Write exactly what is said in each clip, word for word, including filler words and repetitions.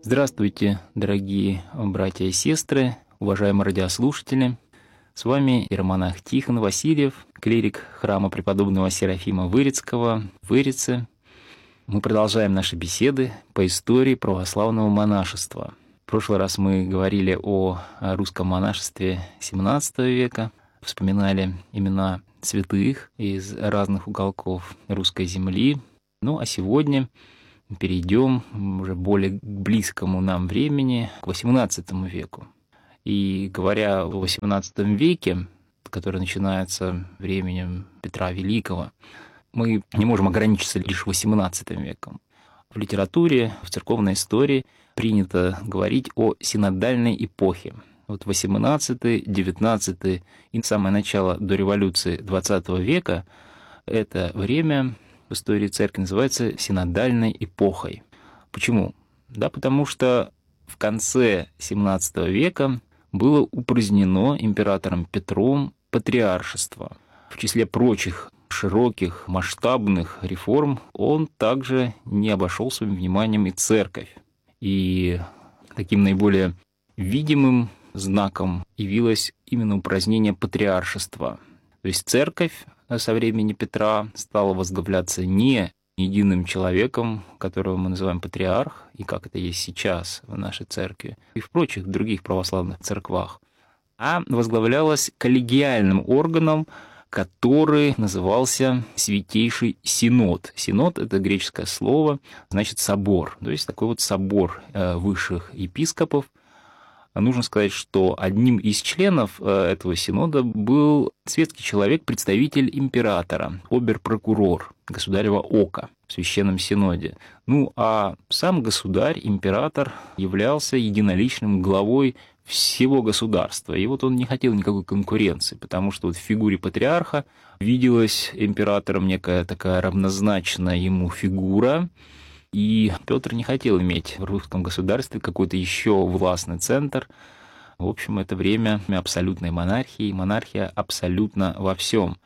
Здравствуйте, дорогие братья и сестры, уважаемые радиослушатели. С вами иеромонах Тихон Васильев, клирик храма преподобного Серафима Вырицкого в Вырице. Мы продолжаем наши беседы по истории православного монашества. В прошлый раз мы говорили о русском монашестве семнадцатого века, вспоминали имена святых из разных уголков русской земли. Ну а сегодня перейдем уже более к близкому нам времени, к восемнадцатому веку. И говоря о восемнадцатом веке, который начинается временем Петра Великого, мы не можем ограничиться лишь восемнадцатым веком. В литературе, в церковной истории принято говорить о синодальной эпохе. Вот восемнадцатый, девятнадцатый и самое начало до революции двадцатого века — это время в истории церкви называется синодальной эпохой. Почему? Да, потому что в конце семнадцатого века было упразднено императором Петром патриаршество. В числе прочих широких, масштабных реформ он также не обошел своим вниманием и церковь. И таким наиболее видимым знаком явилось именно упразднение патриаршества. То есть церковь со времени Петра стала возглавляться не единым человеком, которого мы называем патриарх, и как это есть сейчас в нашей церкви, и в прочих других православных церквах, а возглавлялась коллегиальным органом, который назывался Святейший Синод. Синод — это греческое слово, значит собор, то есть такой вот собор высших епископов. Нужно сказать, что одним из членов этого синода был светский человек, представитель императора, обер-прокурор, государево око в Священном Синоде. Ну а сам государь, император, являлся единоличным главой всего государства. И вот он не хотел никакой конкуренции, потому что вот в фигуре патриарха виделась императором некая такая равнозначная ему фигура. И Петр не хотел иметь в русском государстве какой-то еще властный центр. В общем, это время абсолютной монархии, монархия абсолютно во всем.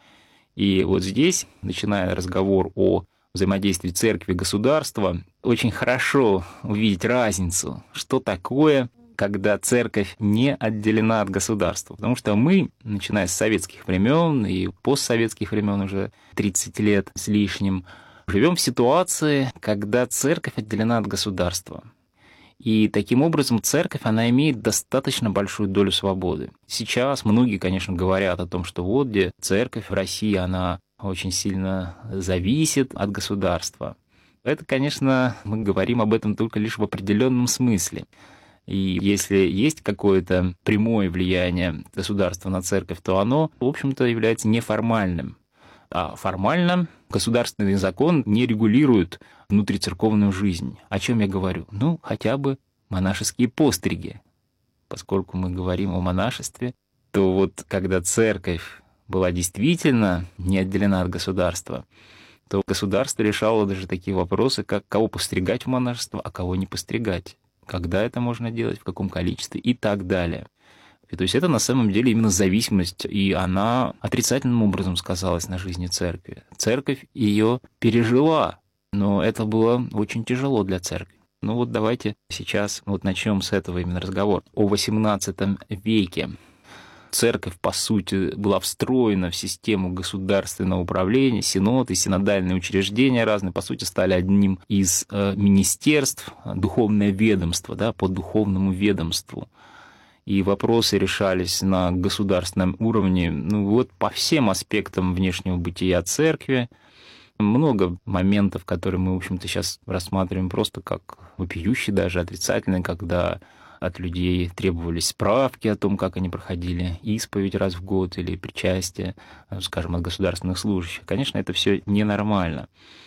И вот здесь, начиная разговор о взаимодействии церкви и государства, очень хорошо увидеть разницу, что такое, когда церковь не отделена от государства. Потому что мы, начиная с советских времен и постсоветских времен уже тридцать лет с лишним, живем в ситуации, когда церковь отделена от государства. И таким образом церковь, она имеет достаточно большую долю свободы. Сейчас многие, конечно, говорят о том, что вот где церковь в России, она очень сильно зависит от государства. Это, конечно, мы говорим об этом только лишь в определенном смысле. И если есть какое-то прямое влияние государства на церковь, то оно, в общем-то, является неформальным. А формально государственный закон не регулирует внутрицерковную жизнь. О чем я говорю? Ну, хотя бы монашеские постриги. Поскольку мы говорим о монашестве, то вот когда церковь была действительно не отделена от государства, то государство решало даже такие вопросы, как кого постригать в монашество, а кого не постригать, когда это можно делать, в каком количестве и так далее. И то есть это на самом деле именно зависимость, и она отрицательным образом сказалась на жизни церкви. Церковь ее пережила, но это было очень тяжело для церкви. Ну вот давайте сейчас вот начнем с этого именно разговор о восемнадцатом веке. Церковь, по сути, была встроена в систему государственного управления, синод и синодальные учреждения разные, по сути, стали одним из э, министерств, духовное ведомство, да, по духовному ведомству. И вопросы решались на государственном уровне, ну вот по всем аспектам внешнего бытия церкви. Много моментов, которые мы, в общем-то, сейчас рассматриваем просто как вопиющие, даже отрицательные, когда от людей требовались справки о том, как они проходили исповедь раз в год или причастие, скажем, от государственных служащих. Конечно, это все ненормально.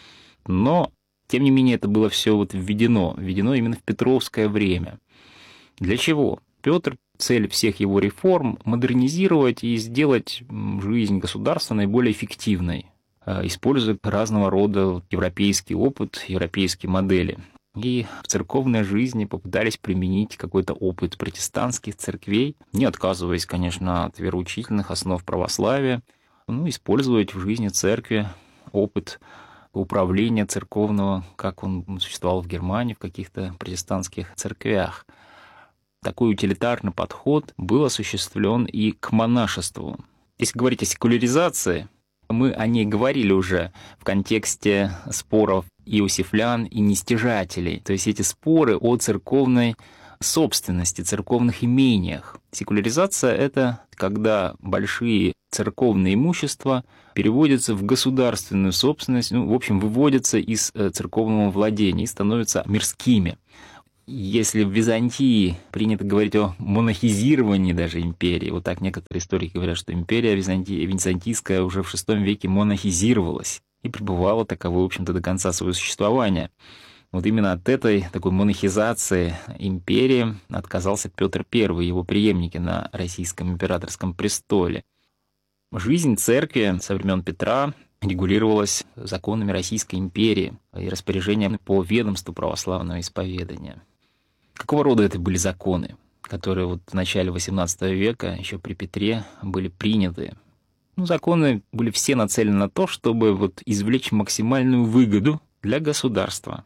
Но, тем не менее, это было все вот введено, введено именно в петровское время. Для чего? Петр, цель всех его реформ — модернизировать и сделать жизнь государства наиболее эффективной, используя разного рода европейский опыт, европейские модели. И в церковной жизни попытались применить какой-то опыт протестантских церквей, не отказываясь, конечно, от вероучительных основ православия, ну, использовать в жизни церкви опыт управления церковного, как он существовал в Германии, в каких-то протестантских церквях. Такой утилитарный подход был осуществлен и к монашеству. Если говорить о секуляризации, мы о ней говорили уже в контексте споров иосифлян и нестяжателей. То есть эти споры о церковной собственности, церковных имениях. Секуляризация — это когда большие церковные имущества переводятся в государственную собственность, ну, в общем, выводятся из церковного владения и становятся мирскими. Если в Византии принято говорить о монахизировании даже империи, вот так некоторые историки говорят, что империя Византи... византийская уже в шестом веке монахизировалась и пребывала таковой, в общем-то, до конца своего существования. Вот именно от этой такой монахизации империи отказался Петр Первый, его преемники на российском императорском престоле. Жизнь церкви со времен Петра регулировалась законами Российской империи и распоряжением по ведомству православного исповедания. Какого рода это были законы, которые вот в начале восемнадцатого века, еще при Петре, были приняты? Ну, законы были все нацелены на то, чтобы вот извлечь максимальную выгоду для государства.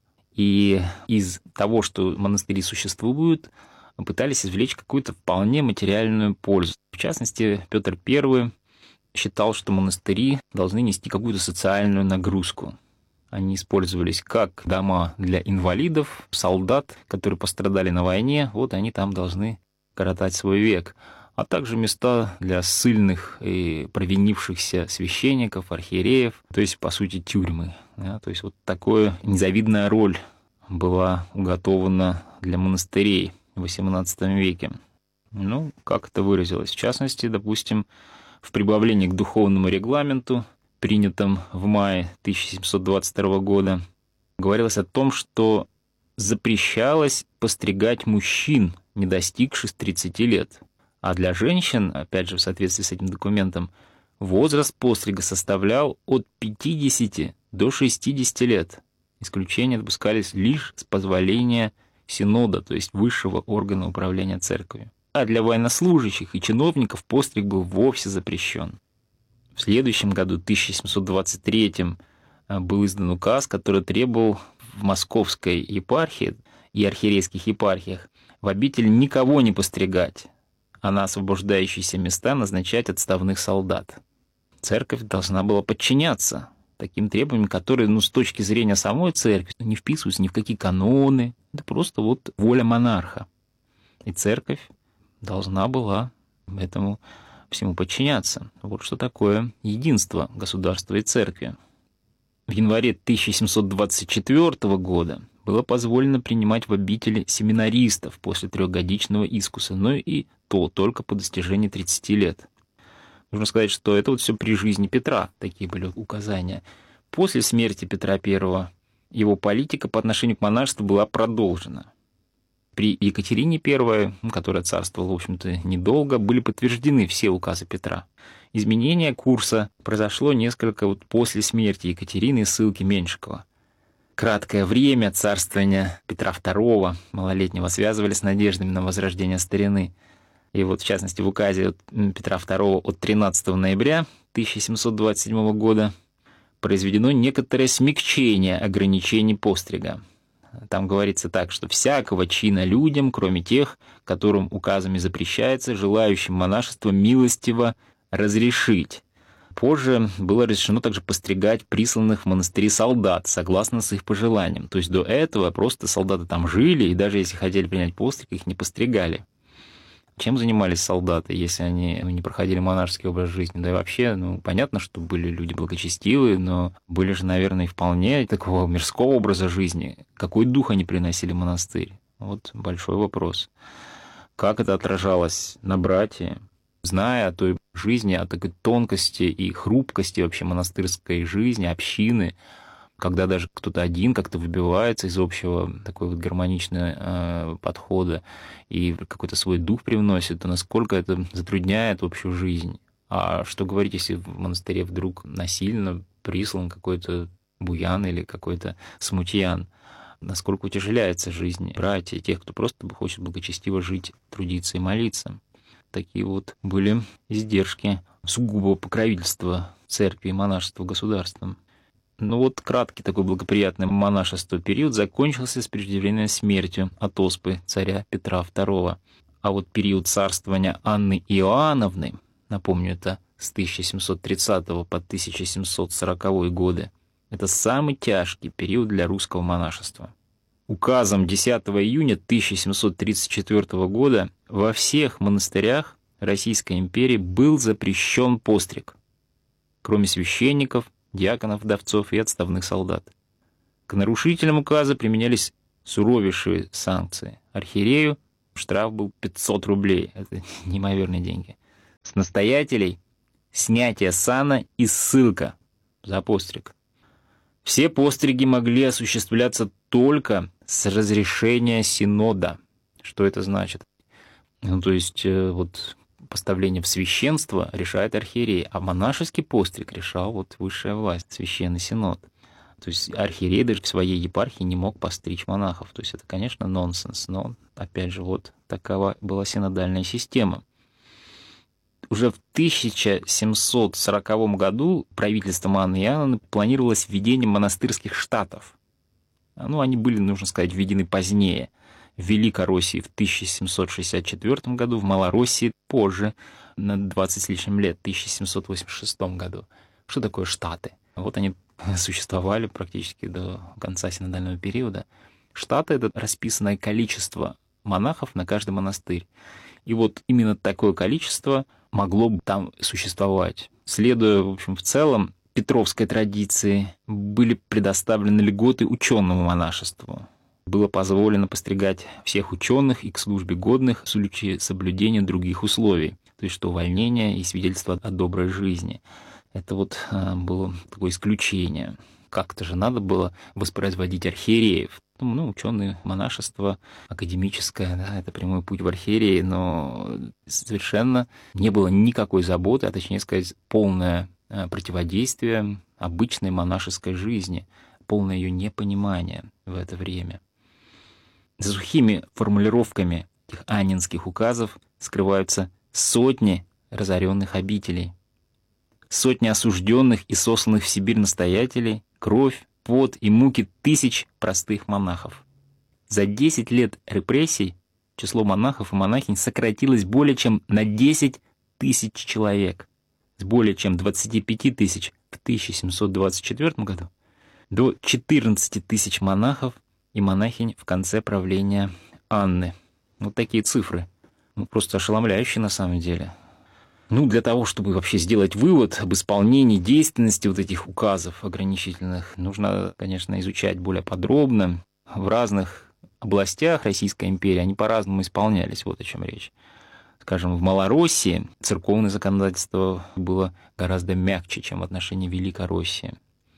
И из того, что монастыри существуют, пытались извлечь какую-то вполне материальную пользу. В частности, Петр Первый считал, что монастыри должны нести какую-то социальную нагрузку. Они использовались как дома для инвалидов, солдат, которые пострадали на войне, вот они там должны коротать свой век, а также места для ссыльных и провинившихся священников, архиереев, то есть, по сути, тюрьмы. Да? То есть вот такая незавидная роль была уготована для монастырей в восемнадцатом веке. Ну, как это выразилось? В частности, допустим, в прибавлении к духовному регламенту, принятом в мае тысяча семьсот двадцать второго года, говорилось о том, что запрещалось постригать мужчин, не достигших тридцати лет. А для женщин, опять же, в соответствии с этим документом, возраст пострига составлял от пятидесяти до шестидесяти лет. Исключения допускались лишь с позволения синода, то есть высшего органа управления церковью. А для военнослужащих и чиновников постриг был вовсе запрещен. В следующем году, тысяча семьсот двадцать третьем, был издан указ, который требовал в московской епархии и архиерейских епархиях в обитель никого не постригать, а на освобождающиеся места назначать отставных солдат. Церковь должна была подчиняться таким требованиям, которые, ну, с точки зрения самой церкви, не вписываются ни в какие каноны. Это просто вот воля монарха. И церковь должна была этому всему подчиняться. Вот что такое единство государства и церкви. В январе тысяча семьсот двадцать четвёртого года было позволено принимать в обители семинаристов после трехгодичного искуса, но и то только по достижении тридцати лет. Нужно сказать, что это вот все при жизни Петра, такие были указания. После смерти Петра Первого его политика по отношению к монашеству была продолжена. При Екатерине Первой, которая царствовала, в общем-то, недолго, были подтверждены все указы Петра. Изменение курса произошло несколько вот после смерти Екатерины и ссылки Меньшикова. Краткое время царствования Петра Второго, малолетнего, связывали с надеждами на возрождение старины. И вот, в частности, в указе Петра Второго от тринадцатого ноября тысяча семьсот двадцать седьмого года произведено некоторое смягчение ограничений пострига. Там говорится так, что всякого чина людям, кроме тех, которым указами запрещается, желающим монашества милостиво разрешить. Позже было разрешено также постригать присланных в монастыри солдат, согласно с их пожеланиям. То есть до этого просто солдаты там жили, и даже если хотели принять постриг, их не постригали. Чем занимались солдаты, если они не проходили монашеский образ жизни? Да и вообще, ну, понятно, что были люди благочестивые, но были же, наверное, и вполне такого мирского образа жизни. Какой дух они приносили в монастырь? Вот большой вопрос. Как это отражалось на братье? Зная о той жизни, о такой тонкости и хрупкости вообще монастырской жизни, общины, когда даже кто-то один как-то выбивается из общего такой вот гармоничного э, подхода и какой-то свой дух привносит, то насколько это затрудняет общую жизнь. А что говорить, если в монастыре вдруг насильно прислан какой-то буян или какой-то смутьян? Насколько утяжеляется жизнь братьев, тех, кто просто хочет благочестиво жить, трудиться и молиться. Такие вот были издержки сугубого покровительства церкви и монашества государством. Ну вот краткий такой благоприятный монашество период закончился с преждевременной смертью от оспы царя Петра второго. А вот период царствования Анны Иоанновны, напомню, это с тысяча семьсот тридцатого по тысяча семьсот сороковой годы, это самый тяжкий период для русского монашества. Указом десятого июня тысяча семьсот тридцать четвёртого года во всех монастырях Российской империи был запрещен постриг, кроме священников, диаконов, вдовцов и отставных солдат. К нарушителям указа применялись суровейшие санкции. Архиерею штраф был пятьсот рублей, это неимоверные деньги. С настоятелей снятие сана и ссылка за постриг. Все постриги могли осуществляться только с разрешения синода. Что это значит? Ну, то есть, вот поставление в священство решает архиерей, а монашеский постриг решал вот высшая власть, священный синод. То есть архиерей даже в своей епархии не мог постричь монахов. То есть это, конечно, нонсенс, но, опять же, вот такова была синодальная система. Уже в тысяча семьсот сороковом году правительством Анны Иоанновны планировалось введение монастырских штатов. Ну, они были, нужно сказать, введены позднее. В Великороссии в тысяча семьсот шестьдесят четвёртом году, в Малороссии позже, на двадцать с лишним лет, в тысяча семьсот восемьдесят шестом году. Что такое штаты? Вот они существовали практически до конца синодального периода. Штаты — это расписанное количество монахов на каждый монастырь. И вот именно такое количество могло бы там существовать. Следуя, в общем, в целом петровской традиции, были предоставлены льготы ученому монашеству. Было позволено постригать всех ученых и к службе годных в случае соблюдения других условий, то есть что увольнение и свидетельство о доброй жизни. Это вот а, было такое исключение. Как-то же надо было воспроизводить архиереев. Ну, ученые, монашество, академическое, да, это прямой путь в архиереи, но совершенно не было никакой заботы, а точнее сказать, полное противодействие обычной монашеской жизни, полное ее непонимание в это время. За сухими формулировками этих аннинских указов скрываются сотни разоренных обителей, сотни осужденных и сосланных в Сибирь настоятелей, кровь, пот и муки тысяч простых монахов. За десять лет репрессий число монахов и монахинь сократилось более чем на десять тысяч человек, с более чем двадцати пяти тысяч в тысяча семьсот двадцать четвёртом году до четырнадцати тысяч монахов и монахинь в конце правления Анны. Вот такие цифры. Ну, просто ошеломляющие на самом деле. Ну, для того, чтобы вообще сделать вывод об исполнении действенности вот этих указов ограничительных, нужно, конечно, изучать более подробно. В разных областях Российской империи они по-разному исполнялись, вот о чем речь. Скажем, в Малороссии церковное законодательство было гораздо мягче, чем в отношении Великороссии.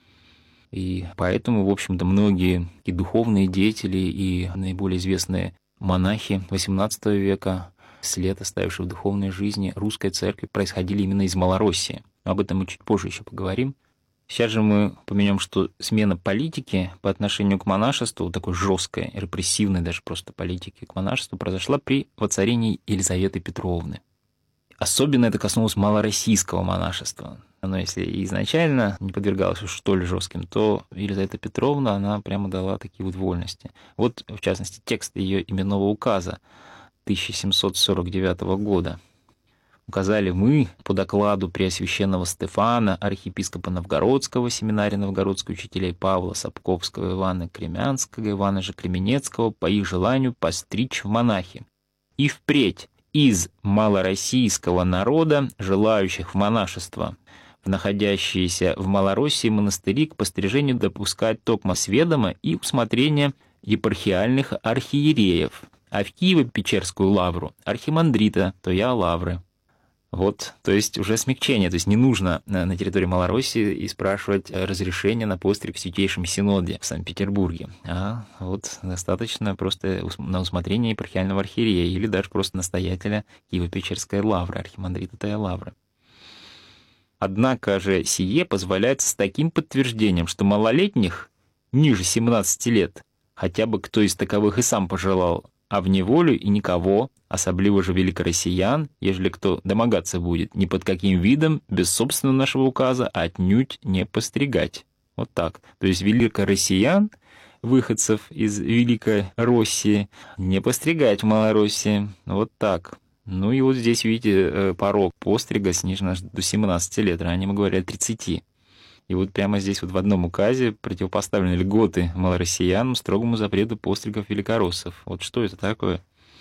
И поэтому, в общем-то, многие и духовные деятели, и наиболее известные монахи восемнадцатого века, след, оставивший в духовной жизни русской церкви, происходили именно из Малороссии. Об этом мы чуть позже еще поговорим. Сейчас же мы упомянем, что смена политики по отношению к монашеству, такой жесткой, репрессивной даже просто политики к монашеству, произошла при воцарении Елизаветы Петровны. Особенно это коснулось малороссийского монашества. Оно, если изначально не подвергалось уж столь жестким, то Елизавета Петровна, она прямо дала такие вот вольности. Вот, в частности, текст ее именного указа тысяча семьсот сорок девятого года. Указали мы по докладу Преосвященного Стефана, архиепископа Новгородского, семинария новгородских учителей Павла Сапковского, Ивана Кремянского, Ивана же Кременецкого по их желанию постричь в монахи. И впредь из малороссийского народа, желающих в монашество, в находящиеся в Малороссии монастыри к пострижению допускать токмо с ведома и усмотрения епархиальных архиереев, а в Киево-Печерскую лавру архимандрита, то я лавры. Вот, то есть уже смягчение, то есть не нужно на территории Малороссии и спрашивать разрешение на постриг в Святейшем Синоде в Санкт-Петербурге, а вот достаточно просто на усмотрение епархиального архиерея или даже просто настоятеля Киево-Печерской лавры, архимандрита Тая лавры. Однако же сие позволяется с таким подтверждением, что малолетних ниже семнадцати лет, хотя бы кто из таковых и сам пожелал, а в неволю и никого, особливо же великороссиян, ежели кто домогаться будет, ни под каким видом, без собственного нашего указа, отнюдь не постригать. Вот так. То есть великороссиян, выходцев из Великой России, не постригать в Малороссии. Вот так. Ну и вот здесь, видите, порог пострига снижен аж до семнадцати лет. Ранее мы говорили о тридцати. И вот прямо здесь вот в одном указе противопоставлены льготы малороссиянам строгому запрету постригов великороссов. Вот что это такое?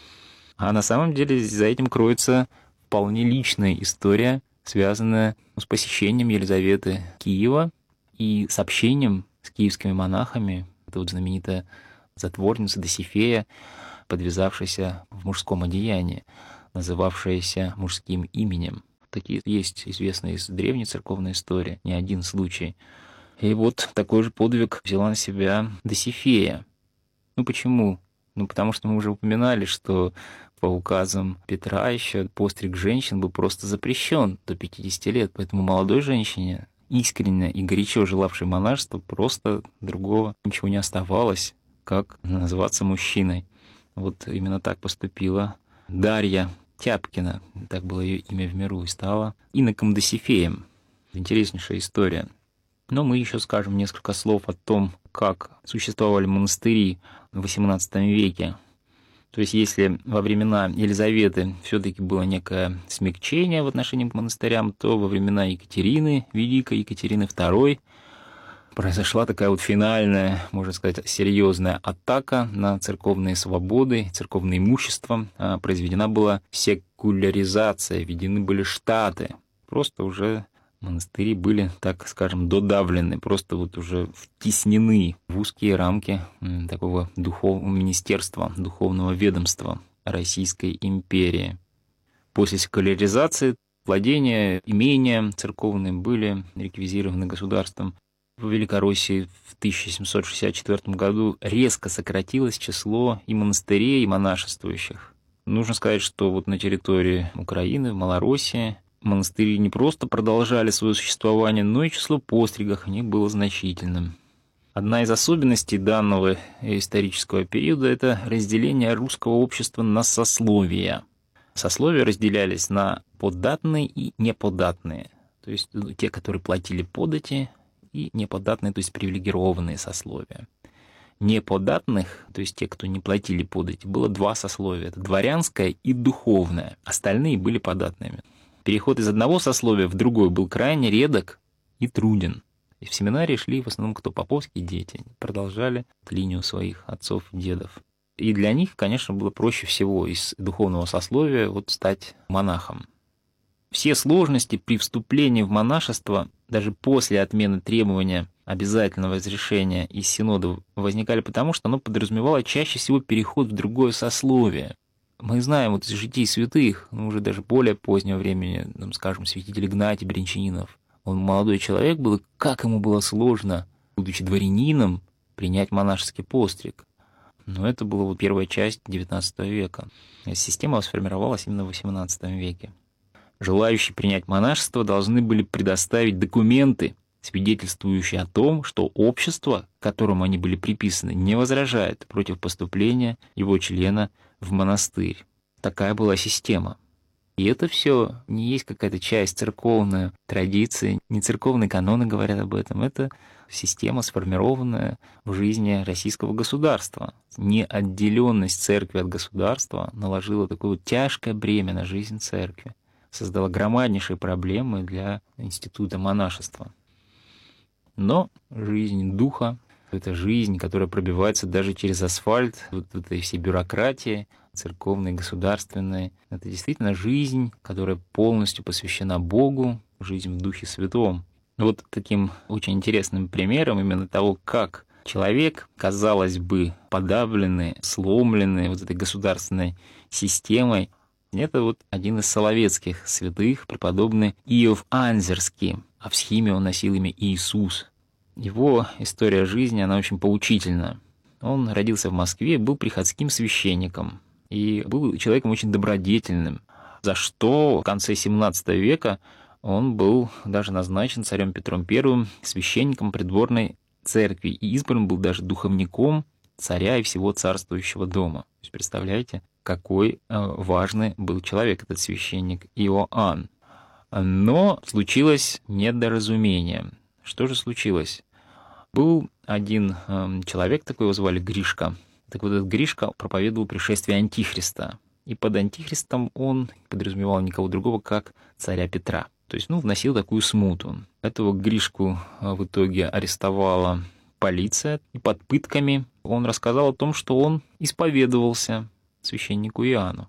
А на самом деле за этим кроется вполне личная история, связанная с посещением Елизаветы Киева и с общением с киевскими монахами. Это вот знаменитая затворница Досифея, подвязавшаяся в мужском одеянии, называвшаяся мужским именем. Такие есть известные из древней церковной истории, не один случай. И вот такой же подвиг взяла на себя Досифея. Ну почему? Ну потому что мы уже упоминали, что по указам Петра еще постриг женщин был просто запрещен до пятидесяти лет, поэтому молодой женщине, искренне и горячо желавшей монашества, просто другого ничего не оставалось, как называться мужчиной. Вот именно так поступила Дарья Тяпкина, так было ее имя в миру, и стала иноком Досифеем. Интереснейшая история. Но мы еще скажем несколько слов о том, как существовали монастыри в восемнадцатом веке. То есть если во времена Елизаветы все-таки было некое смягчение в отношении к монастырям, то во времена Екатерины Великой, Екатерины второй, произошла такая вот финальная, можно сказать, серьезная атака на церковные свободы, церковное имущество. Произведена была секуляризация, введены были штаты. Просто уже монастыри были, так скажем, додавлены, просто вот уже втеснены в узкие рамки такого духовного министерства, духовного ведомства Российской империи. После секуляризации владения, имения церковные были реквизированы государством. В Великороссии в тысяча семьсот шестьдесят четвёртом году резко сократилось число и монастырей, и монашествующих. Нужно сказать, что вот на территории Украины, в Малороссии, монастыри не просто продолжали свое существование, но и число постригов в них было значительным. Одна из особенностей данного исторического периода – это разделение русского общества на сословия. Сословия разделялись на податные и неподатные, то есть те, которые платили подати, и неподатные, то есть привилегированные сословия. Неподатных, то есть те, кто не платили подати, было два сословия – это дворянское и духовное, остальные были податными. Переход из одного сословия в другой был крайне редок и труден. И в семинарии шли в основном кто? Поповские дети, продолжали линию своих отцов и дедов. И для них, конечно, было проще всего из духовного сословия вот стать монахом. Все сложности при вступлении в монашество, даже после отмены требования обязательного разрешения из синода, возникали потому, что оно подразумевало чаще всего переход в другое сословие. Мы знаем вот из житий святых, ну, уже даже более позднего времени, там, скажем, святитель Игнатий Брянчанинов. Он молодой человек был, и как ему было сложно, будучи дворянином, принять монашеский постриг. Но это была вот первая часть девятнадцатого века. Система сформировалась именно в восемнадцатом веке. Желающие принять монашество должны были предоставить документы, свидетельствующие о том, что общество, к которому они были приписаны, не возражает против поступления его члена в монастырь. Такая была система. И это все не есть какая-то часть церковной традиции, не церковные каноны говорят об этом, это система, сформированная в жизни российского государства. Неотделенность церкви от государства наложила такое вот тяжкое бремя на жизнь церкви, создала громаднейшие проблемы для института монашества. Но жизнь духа — это жизнь, которая пробивается даже через асфальт вот этой всей бюрократии, церковной, государственной. Это действительно жизнь, которая полностью посвящена Богу, жизнь в Духе Святом. Вот таким очень интересным примером именно того, как человек, казалось бы, подавленный, сломленный вот этой государственной системой, это вот один из соловецких святых, преподобный Иов Анзерский, а в схиме он носил имя Иисус. Его история жизни, она очень поучительна. Он родился в Москве, был приходским священником и был человеком очень добродетельным, за что в конце семнадцатого века он был даже назначен царем Петром Первым священником придворной церкви и избран был даже духовником царя и всего царствующего дома. То есть, представляете, какой важный был человек этот священник Иоанн. Но случилось недоразумение. Что же случилось? Был один э, человек такой, его звали Гришка. Так вот этот Гришка проповедовал пришествие Антихриста. И под Антихристом он подразумевал никого другого, как царя Петра. То есть, ну, вносил такую смуту. Этого Гришку в итоге арестовала полиция, и под пытками он рассказал о том, что он исповедовался священнику Иоанну.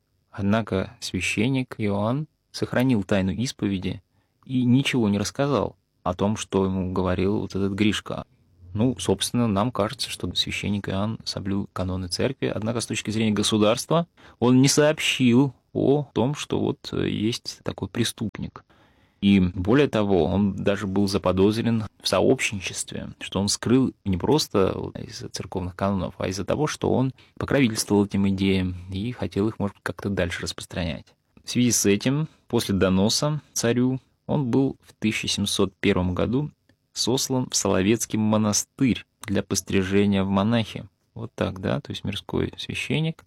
Однако священник Иоанн сохранил тайну исповеди и ничего не рассказал о том, что ему говорил вот этот Гришка. Ну, собственно, нам кажется, что священник Иоанн соблюл каноны церкви, однако с точки зрения государства он не сообщил о том, что вот есть такой преступник. И более того, он даже был заподозрен в сообщничестве, что он скрыл не просто из-за церковных канонов, а из-за того, что он покровительствовал этим идеям и хотел их, может быть, как-то дальше распространять. В связи с этим, после доноса царю, он был в тысяча семьсот первом году сослан в Соловецкий монастырь для пострижения в монахи. Вот так, да, то есть мирской священник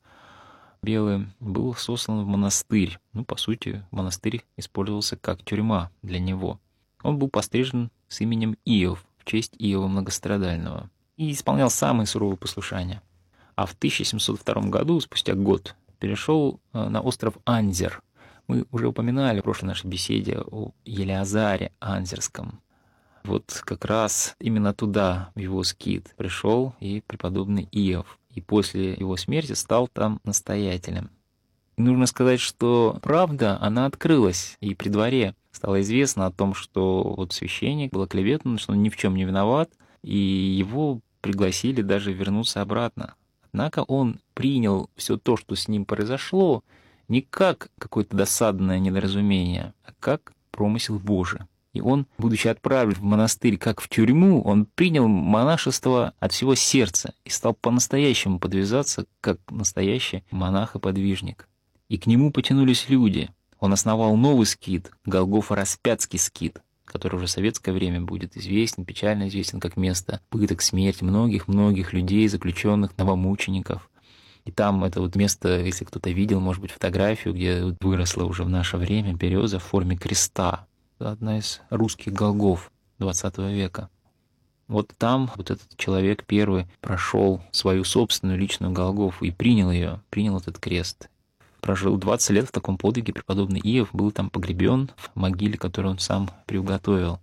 белый был сослан в монастырь. Ну, по сути, монастырь использовался как тюрьма для него. Он был пострижен с именем Иов, в честь Иова Многострадального, и исполнял самые суровые послушания. А в тысяча семьсот втором году, спустя год, перешел на остров Анзер. Мы уже упоминали в прошлой нашей беседе о Елеазаре Анзерском. Вот как раз именно туда, в его скит, пришел и преподобный Иов. И после его смерти стал там настоятелем. И нужно сказать, что правда, она открылась, и при дворе стало известно о том, что вот священник был оклеветан, что он ни в чем не виноват, и его пригласили даже вернуться обратно. Однако он принял все то, что с ним произошло, не как какое-то досадное недоразумение, а как промысел Божий. И он, будучи отправлен в монастырь как в тюрьму, он принял монашество от всего сердца и стал по-настоящему подвязаться как настоящий монах и подвижник. И к нему потянулись люди. Он основал новый скит, Голгофо-Распятский скит, который уже в советское время будет известен, печально известен как место пыток, смерти многих-многих людей, заключенных, новомучеников. И там это вот место, если кто-то видел, может быть, фотографию, где выросла уже в наше время береза в форме креста. Одна из русских Голгоф двадцатого века. Вот там вот этот человек первый прошел свою собственную личную Голгофу и принял ее, принял этот крест. Прожил двадцать лет в таком подвиге, преподобный Иов был там погребен в могиле, которую он сам приуготовил.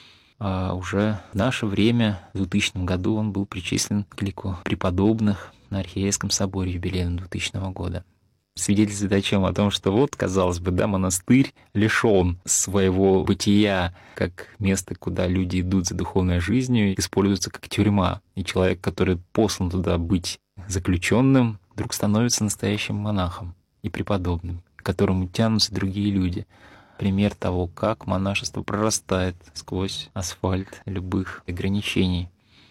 А уже в наше время, в двухтысячном году, он был причислен к лику преподобных на Архиерейском соборе юбилейном двухтысячного года. Свидетельствует о чем? О том, что вот, казалось бы, да, монастырь лишён своего бытия, как место, куда люди идут за духовной жизнью, используется как тюрьма. И человек, который послан туда быть заключенным, вдруг становится настоящим монахом и преподобным, к которому тянутся другие люди. Пример того, как монашество прорастает сквозь асфальт любых ограничений.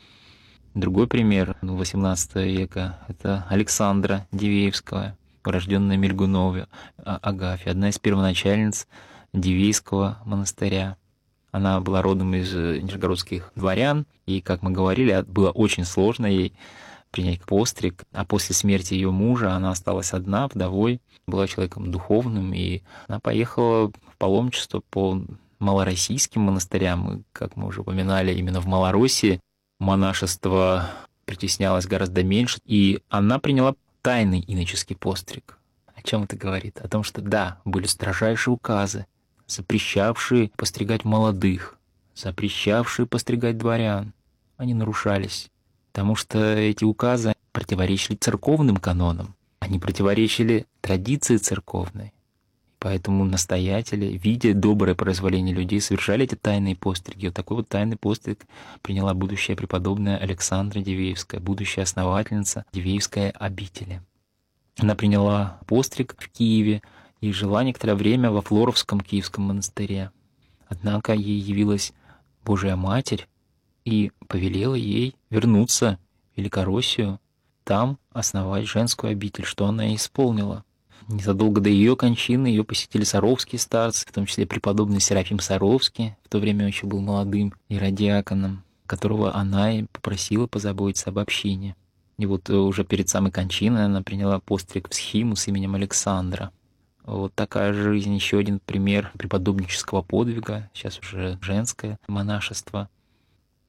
Другой пример восемнадцатого века — это Александра Дивеевская, урожденная Мельгунове Агафья, одна из первоначальниц Дивейского монастыря. Она была родом из нижегородских дворян, и, как мы говорили, было очень сложно ей принять постриг. А после смерти ее мужа она осталась одна, вдовой, была человеком духовным, и она поехала в паломничество по малороссийским монастырям. И, как мы уже упоминали, именно в Малороссии монашество притеснялось гораздо меньше, и она приняла тайный иноческий постриг. О чем это говорит? О том, что да, были строжайшие указы, запрещавшие постригать молодых, запрещавшие постригать дворян. Они нарушались, потому что эти указы противоречили церковным канонам, они противоречили традиции церковной. Поэтому настоятели, видя доброе произволение людей, совершали эти тайные постриги. Вот такой вот тайный постриг приняла будущая преподобная Александра Дивеевская, будущая основательница Дивеевской обители. Она приняла постриг в Киеве и жила некоторое время во Флоровском Киевском монастыре. Однако ей явилась Божия Матерь и повелела ей вернуться в Великороссию, там основать женскую обитель, что она и исполнила. Незадолго до ее кончины ее посетили саровские старцы, в том числе преподобный Серафим Саровский, в то время он еще был молодым иродиаконом, которого она и попросила позаботиться об общине. И вот уже перед самой кончиной она приняла постриг в схиму с именем Александра. Вот такая жизнь, еще один пример преподобнического подвига, сейчас уже женское монашество.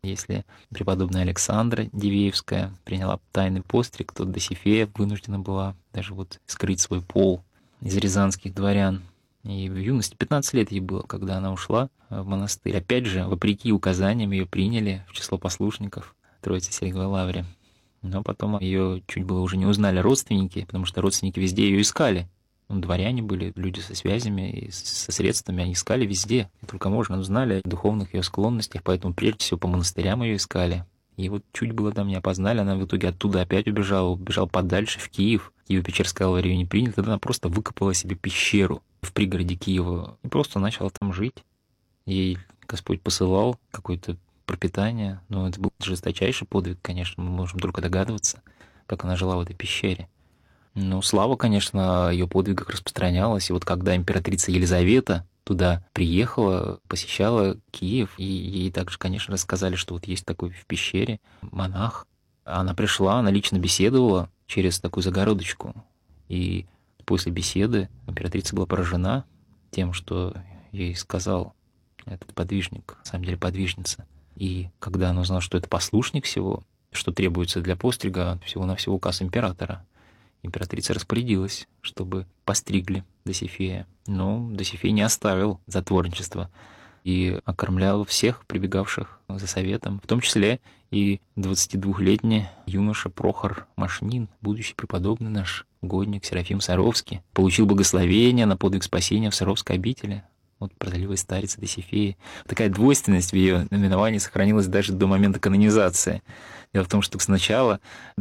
Если преподобная Александра Дивеевская приняла тайный постриг, то Досифея вынуждена была даже вот скрыть свой пол из рязанских дворян. И в юности, пятнадцать лет ей было, когда она ушла в монастырь. Опять же, вопреки указаниям, ее приняли в число послушников Троицы Сергиевой Лавре. Но потом ее чуть было уже не узнали родственники, потому что родственники везде ее искали. Ну, дворяне были, люди со связями и со средствами, они искали везде. И только можно узнали о духовных ее склонностях, поэтому прежде всего по монастырям ее искали. И вот чуть было там не опознали, она в итоге оттуда опять убежала, убежала подальше, в Киев. Киево-Печерская лавра ее не приняла, тогда она просто выкопала себе пещеру в пригороде Киева и просто начала там жить. Ей Господь посылал какое-то пропитание, но это был жесточайший подвиг, конечно, мы можем только догадываться, как она жила в этой пещере. Ну, слава, конечно, о ее подвигах распространялась, и вот когда императрица Елизавета туда приехала, посещала Киев, и ей также, конечно, рассказали, что вот есть такой в пещере монах. Она пришла, она лично беседовала через такую загородочку, и после беседы императрица была поражена тем, что ей сказал этот подвижник, на самом деле подвижница. И когда она узнала, что это послушник всего, что требуется для пострига, всего-навсего указ императора, императрица распорядилась, чтобы постригли Досифея. Но Досифей не оставил затворничество и окормлял всех прибегавших за советом, в том числе и двадцатидвухлетний юноша Прохор Машнин, будущий преподобный наш угодник Серафим Саровский, получил благословение на подвиг спасения в Саровской обители. Вот прозорливая старица Досифея. Такая двойственность в ее наименовании сохранилась даже до момента канонизации. Дело в том, что сначала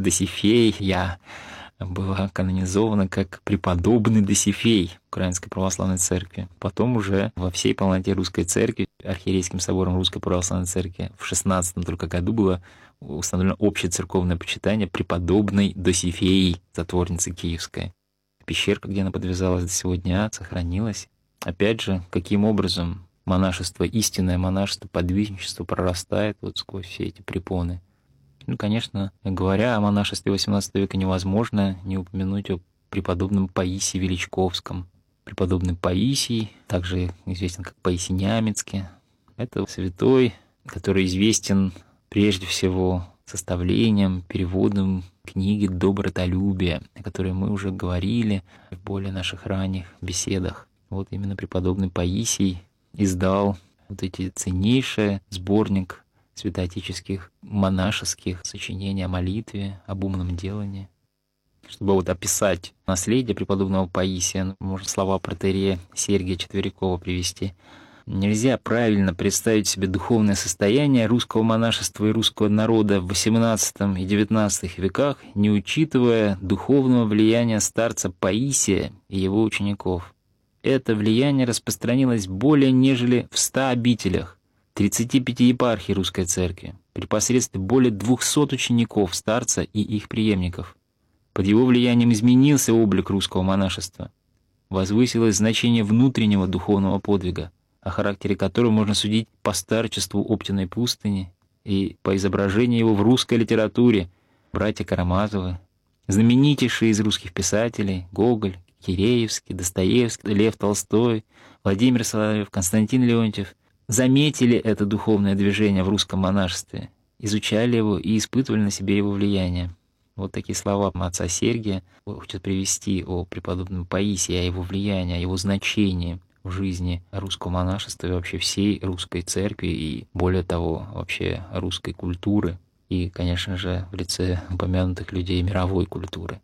Досифея была канонизована как преподобный Досифей Украинской Православной Церкви. Потом уже во всей полноте Русской Церкви, Архиерейским собором Русской Православной Церкви в шестнадцатом только году было установлено общее церковное почитание преподобной Досифеи, затворницы Киевской. Пещерка, где она подвязалась до сего дня, сохранилась. Опять же, каким образом монашество, истинное монашество, подвижничество прорастает вот сквозь все эти препоны. Ну, конечно, говоря о монашестве восемнадцатого века, невозможно не упомянуть о преподобном Паисии Величковском. Преподобный Паисий, также известен как Паисий Нямецкий, это святой, который известен прежде всего составлением, переводом книги «Добротолюбие», о которой мы уже говорили в более наших ранних беседах. Вот именно преподобный Паисий издал вот эти ценнейший сборник святоотеческих монашеских сочинений о молитве, об умном делании. Чтобы вот описать наследие преподобного Паисия, можно слова протоиерея Сергия Четверякова привести. Нельзя правильно представить себе духовное состояние русского монашества и русского народа в восемнадцатом и девятнадцатом веках, не учитывая духовного влияния старца Паисия и его учеников. Это влияние распространилось более нежели в ста обителях, тридцати пяти епархий Русской Церкви, при посредстве более двухсот учеников старца и их преемников. Под его влиянием изменился облик русского монашества, возвысилось значение внутреннего духовного подвига, о характере которого можно судить по старчеству Оптиной пустыни и по изображению его в русской литературе братья Карамазовы, знаменитейшие из русских писателей Гоголь, Киреевский, Достоевский, Лев Толстой, Владимир Соловьев, Константин Леонтьев заметили это духовное движение в русском монашестве, изучали его и испытывали на себе его влияние. Вот такие слова отца Сергия хочет привести о преподобном Паисии, о его влиянии, о его значении в жизни русского монашества и вообще всей русской церкви, и более того, вообще русской культуры, и, конечно же, в лице упомянутых людей мировой культуры.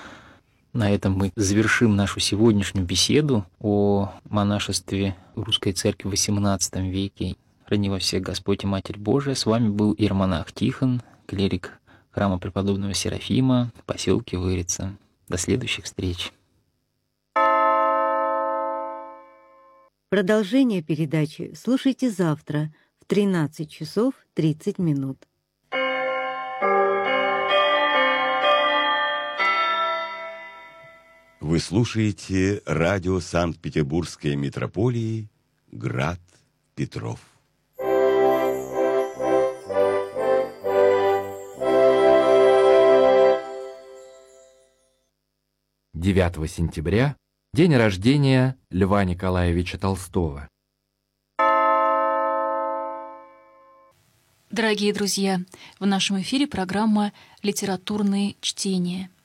На этом мы завершим нашу сегодняшнюю беседу о монашестве русской церкви в восемнадцатом веке. Храни вас всех Господь и Матерь Божия. С вами был иеромонах Тихон, клирик храма преподобного Серафима в поселке Вырица. До следующих встреч. Продолжение передачи слушайте завтра в тринадцать часов тридцать минут. Вы слушаете радио Санкт-Петербургской митрополии «Град Петров». девятого сентября – день рождения Льва Николаевича Толстого. Дорогие друзья, в нашем эфире программа «Литературные чтения».